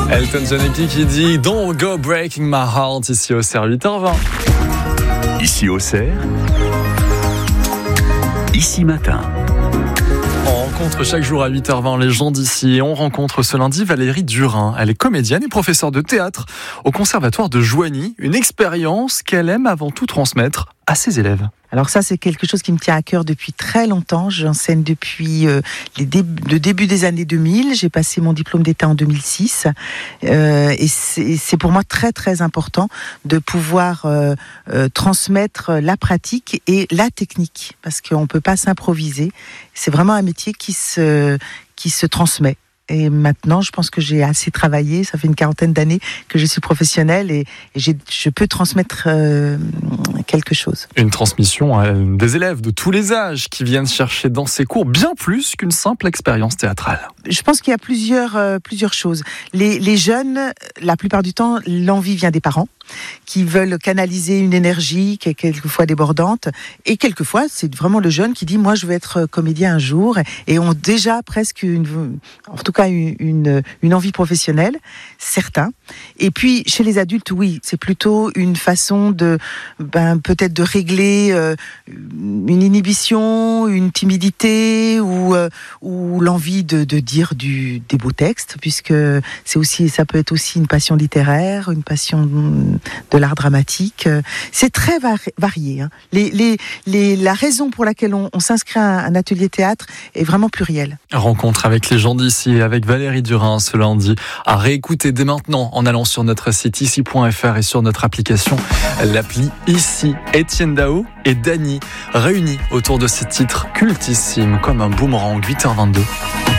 Elton John qui dit Don't go breaking my heart ici au CER 8h20. Ici au CER, ici matin. On rencontre chaque jour à 8h20 les gens d'ici et on rencontre ce lundi Valérie Durin. Elle est comédienne et professeure de théâtre au Conservatoire de Joigny, une expérience qu'elle aime avant tout transmettre à ses élèves. Alors ça, c'est quelque chose qui me tient à cœur depuis très longtemps. J'enseigne depuis le début des années 2000. J'ai passé mon diplôme d'État en 2006. Et c'est pour moi très, très important de pouvoir transmettre la pratique et la technique. Parce qu'on ne peut pas s'improviser. C'est vraiment un métier qui se transmet. Et maintenant, je pense que j'ai assez travaillé. Ça fait une 40aine d'années que je suis professionnelle et je peux transmettre quelque chose. Une transmission à des élèves de tous les âges qui viennent chercher dans ces cours bien plus qu'une simple expérience théâtrale. Je pense qu'il y a plusieurs choses. Les jeunes, la plupart du temps, l'envie vient des parents qui veulent canaliser une énergie qui est quelquefois débordante. Et quelquefois, c'est vraiment le jeune qui dit « moi, je veux être comédien un jour » et ont déjà presque une envie professionnelle, certains. Et puis, chez les adultes, oui, c'est plutôt une façon peut-être de régler une inhibition, une timidité ou l'envie de dire des beaux textes, puisque ça peut être aussi une passion littéraire, une passion de l'art dramatique. C'est très varié. Hein. La raison pour laquelle on s'inscrit à un atelier théâtre est vraiment plurielle. Rencontre avec les gens d'ici et avec Valérie Durin ce lundi. À réécouter dès maintenant en allant sur notre site ici.fr et sur notre application, l'appli Ici. Étienne Dao et Dany réunis autour de ces titres cultissimes comme un boomerang. 8h22.